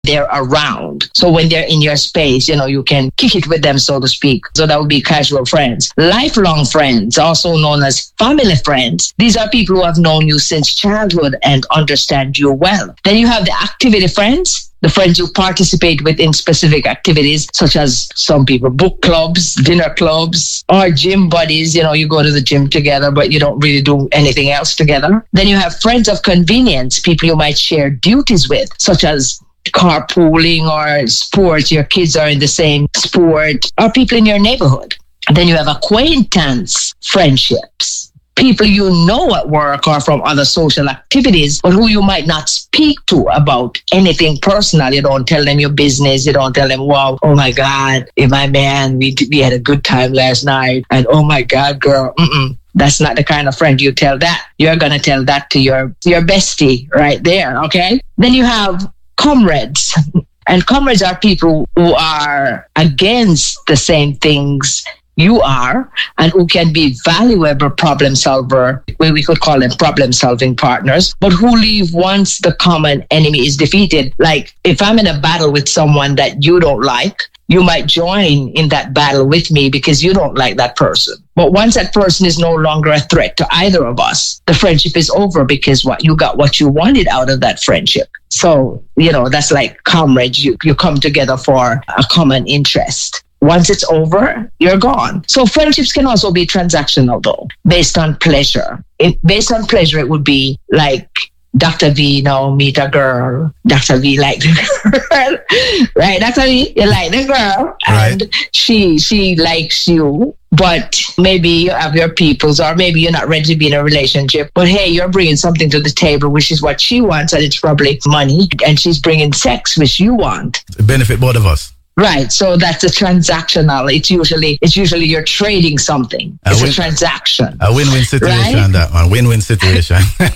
they're around. So when they're in your space, you can kick it with them, so to speak. So that would be casual friends. Lifelong friends, also known as family friends. These are people who have known you since childhood and understand you well. Then you have the activity friends. The friends you participate with in specific activities, such as some people, book clubs, dinner clubs, or gym buddies. You go to the gym together, but you don't really do anything else together. Then you have friends of convenience, people you might share duties with, such as carpooling or sports. Your kids are in the same sport, or people in your neighborhood. Then you have acquaintance friendships. People you know at work or from other social activities, but who you might not speak to about anything personal. You don't tell them your business. You don't tell them, wow, oh my God, my man, we had a good time last night. And oh my God, girl, that's not the kind of friend you tell that. You're going to tell that to your bestie right there, okay? Then you have comrades. And comrades are people who are against the same things you are, and who can be valuable problem solver. We could call them problem solving partners, but who leave once the common enemy is defeated. Like if I'm in a battle with someone that you don't like, you might join in that battle with me because you don't like that person. But once that person is no longer a threat to either of us, the friendship is over because you got what you wanted out of that friendship. So, that's like comrades. You come together for a common interest. Once it's over, you're gone. So friendships can also be transactional, though, based on pleasure. Based on pleasure, it would be like Dr. V meet a girl. Dr. V like the girl, right? Dr. V, you like the girl, and right. she likes you. But maybe you have your peoples, or maybe you're not ready to be in a relationship. But hey, you're bringing something to the table, which is what she wants, and it's probably money. And she's bringing sex, which you want. It benefit both of us. Right. So that's a transactional. It's usually you're trading something. It's a transaction. A win-win situation, right? That one. Win-win situation.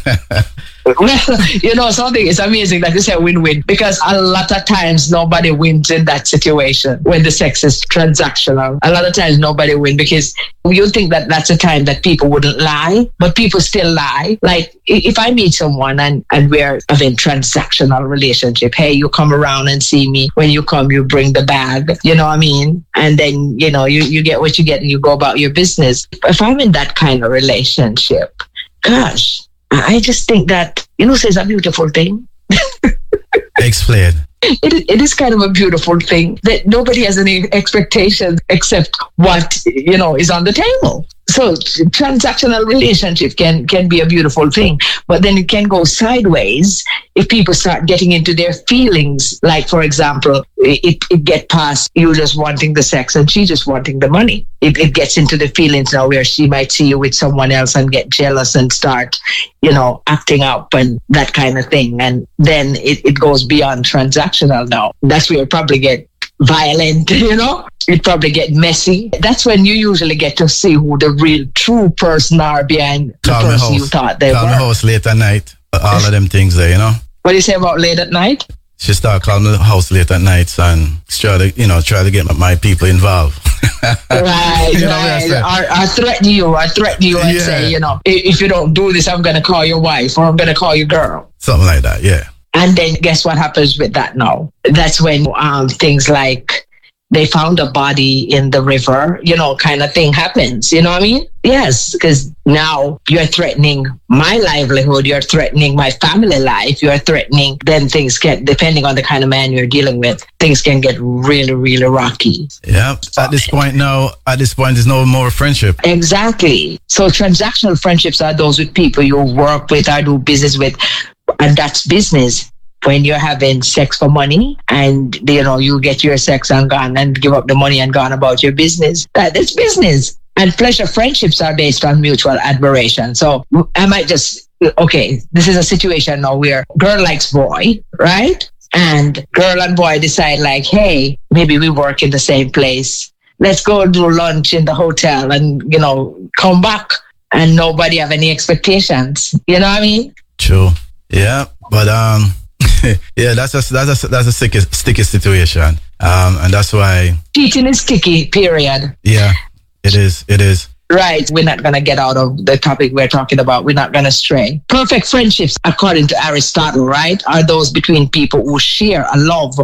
Well, something is amazing that you say win-win, because a lot of times nobody wins in that situation when the sex is transactional. A lot of times nobody wins because you think that that's a time that people wouldn't lie, but people still lie. Like if I meet someone and we're having transactional relationship, hey, you come around and see me. When you come, you bring the bag, you know what I mean? And then, you get what you get and you go about your business. If I'm in that kind of relationship, gosh, I just think that, it's a beautiful thing. Explain. It is kind of a beautiful thing that nobody has any expectations except what, is on the table. So transactional relationship can be a beautiful thing, but then it can go sideways if people start getting into their feelings. Like, for example, it get past you just wanting the sex and she just wanting the money. It gets into the feelings now where she might see you with someone else and get jealous and start, acting up and that kind of thing. And then it goes beyond transactional now. That's where it probably get violent, it probably get messy. That's when you usually get to see who the real true person are behind the person you thought they were. Call me house late at night. All of them things there, What do you say about late at night? She started calling me the house late at night and try to get my people involved. Right. I threaten you and say, if you don't do this, I'm going to call your wife or I'm going to call your girl. Something like that, yeah. And then guess what happens with that now? That's when things like they found a body in the river, kind of thing happens. You know what I mean? Yes, because now you're threatening my livelihood, you're threatening my family life, you're threatening, then things get, depending on the kind of man you're dealing with, things can get really, really rocky. Yeah, at this point, there's no more friendship. Exactly. So transactional friendships are those with people you work with or do business with, and that's business. When you're having sex for money and, you get your sex and gone and give up the money and gone about your business, that's business. And pleasure friendships are based on mutual admiration. So I might just, this is a situation now where girl likes boy, right? And girl and boy decide like, hey, maybe we work in the same place. Let's go do lunch in the hotel and, come back and nobody have any expectations. You know what I mean? True. Yeah. But, yeah, that's a sticky situation. And that's why cheating is sticky, period. Yeah, it is. Right. We're not going to get out of the topic we're talking about. We're not going to stray. Perfect friendships, according to Aristotle, right, are those between people who share a love